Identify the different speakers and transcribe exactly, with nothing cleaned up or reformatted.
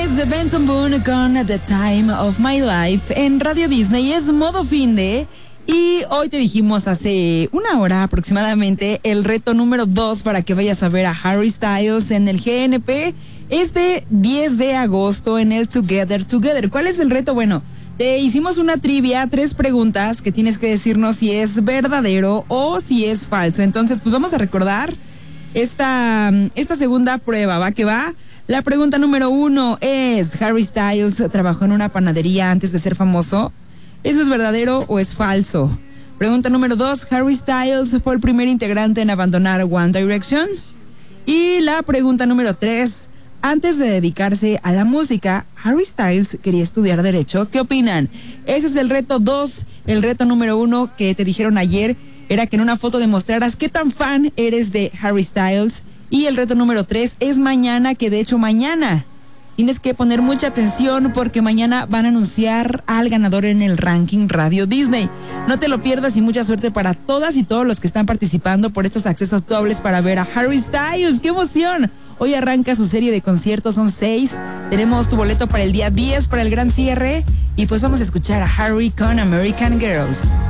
Speaker 1: es de Benson Boone con The Time of My Life en Radio Disney. Es modo fin de... Y hoy te dijimos hace una hora aproximadamente el reto número dos para que vayas a ver a Harry Styles en el G N P este diez de agosto en el Together Together. ¿Cuál es el reto? Bueno, te hicimos una trivia, tres preguntas que tienes que decirnos si es verdadero o si es falso. Entonces, pues vamos a recordar esta, esta segunda prueba, ¿va que va? La pregunta número uno es, ¿Harry Styles trabajó en una panadería antes de ser famoso? ¿Eso es verdadero o es falso? Pregunta número dos, ¿Harry Styles fue el primer integrante en abandonar One Direction? Y la pregunta número tres, antes de dedicarse a la música, ¿Harry Styles quería estudiar Derecho? ¿Qué opinan? Ese es el reto dos. El reto número uno que te dijeron ayer era que en una foto demostraras qué tan fan eres de Harry Styles. Y el reto número tres es mañana, que de hecho mañana tienes que poner mucha atención porque mañana van a anunciar al ganador en el ranking Radio Disney. No te lo pierdas y mucha suerte para todas y todos los que están participando por estos accesos dobles para ver a Harry Styles. ¡Qué emoción! Hoy arranca su serie de conciertos, son seis. Tenemos tu boleto para el día diez, para el gran cierre. Y pues vamos a escuchar a Harry con American Girls.